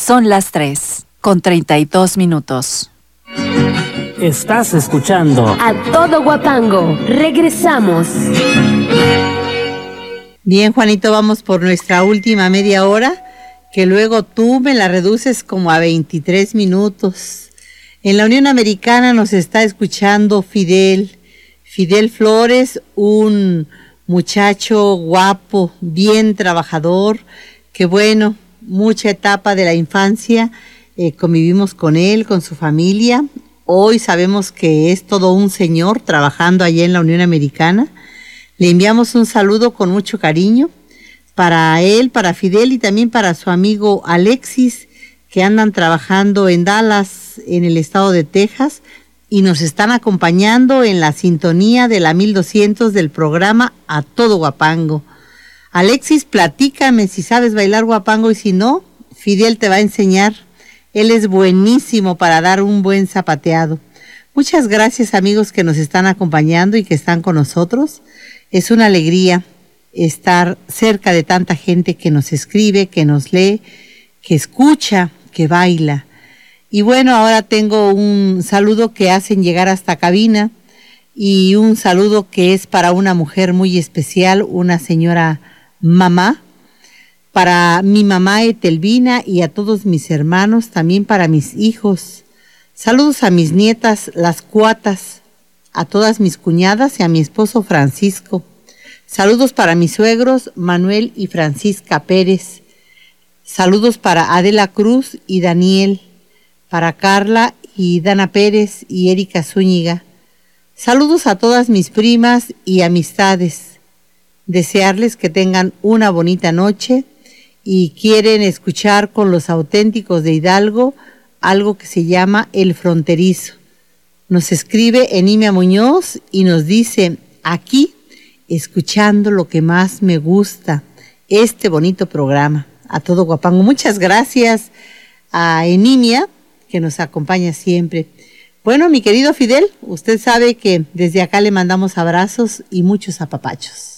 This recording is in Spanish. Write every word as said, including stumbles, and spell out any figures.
Son las tres, con treinta y dos minutos. Estás escuchando A Todo Guapango. Regresamos. Bien, Juanito, vamos por nuestra última media hora, que luego tú me la reduces como a veintitrés minutos. En la Unión Americana nos está escuchando Fidel, Fidel Flores, un muchacho guapo, bien trabajador, que bueno, mucha etapa de la infancia eh, convivimos con él, con su familia. Hoy sabemos que es todo un señor trabajando allá en la Unión Americana. Le enviamos un saludo con mucho cariño para él, para Fidel y también para su amigo Alexis, que andan trabajando en Dallas, en el estado de Texas, y nos están acompañando en la sintonía de la mil doscientos del programa A Todo Guapango. Alexis, platícame si sabes bailar guapango y si no, Fidel te va a enseñar. Él es buenísimo para dar un buen zapateado. Muchas gracias, amigos que nos están acompañando y que están con nosotros. Es una alegría estar cerca de tanta gente que nos escribe, que nos lee, que escucha, que baila. Y bueno, ahora tengo un saludo que hacen llegar hasta cabina y un saludo que es para una mujer muy especial, una señora mamá, para mi mamá Etelvina y a todos mis hermanos, también para mis hijos. Saludos a mis nietas, las cuatas, a todas mis cuñadas y a mi esposo Francisco. Saludos para mis suegros Manuel y Francisca Pérez. Saludos para Adela Cruz y Daniel, para Carla y Dana Pérez y Erika Zúñiga. Saludos a todas mis primas y amistades. Desearles que tengan una bonita noche y quieren escuchar con los auténticos de Hidalgo algo que se llama El Fronterizo. Nos escribe Enimia Muñoz y nos dice, aquí, escuchando lo que más me gusta, este bonito programa, A Todo Guapango. Muchas gracias a Enimia, que nos acompaña siempre. Bueno, mi querido Fidel, usted sabe que desde acá le mandamos abrazos y muchos apapachos.